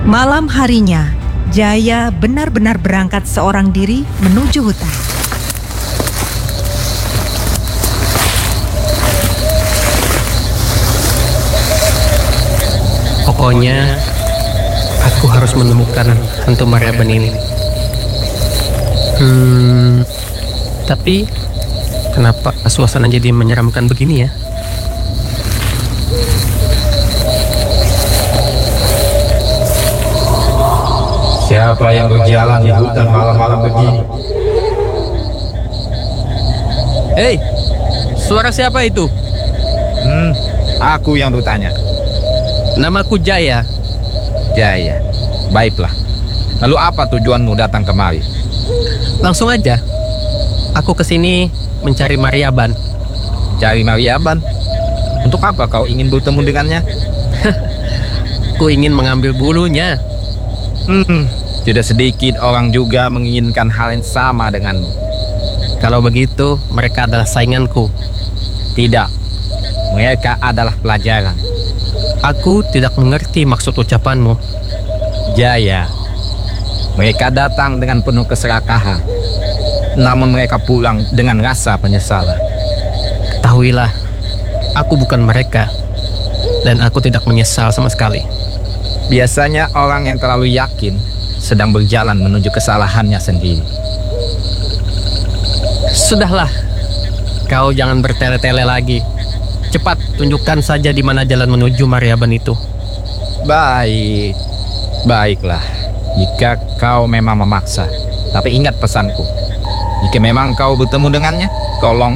Malam harinya, Jaya benar-benar berangkat seorang diri menuju hutan. Pokoknya, aku harus menemukan hantu Maryaban ini. Tapi kenapa suasana jadi menyeramkan begini ya? Siapa yang berjalan di hutan malam-malam begini? Hei, suara siapa itu? Aku yang bertanya. Namaku Jaya. Jaya, baiklah. Lalu apa tujuanmu datang kemari? Langsung aja. Aku kesini mencari Maryaban. Cari Maryaban? Untuk apa kau ingin bertemu dengannya? Aku ingin mengambil bulunya. Tidak sedikit orang juga menginginkan hal yang sama denganmu. Kalau begitu, mereka adalah sainganku. Tidak, mereka adalah pelajaran. Aku tidak mengerti maksud ucapanmu. Jaya, mereka datang dengan penuh keserakahan, namun mereka pulang dengan rasa penyesalan. Ketahuilah, aku bukan mereka, dan aku tidak menyesal sama sekali. Biasanya orang yang terlalu yakin sedang berjalan menuju kesalahannya sendiri. Sudahlah, kau jangan bertele-tele lagi. Cepat tunjukkan saja di mana jalan menuju Maryaban itu. Baiklah. Jika kau memang memaksa, tapi ingat pesanku. Jika memang kau bertemu dengannya, tolong